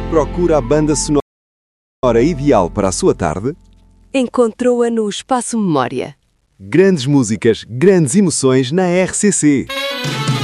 Procura a banda sonora ideal para a sua tarde? Encontrou-a no Espaço Memória. Grandes músicas, grandes emoções na RCC.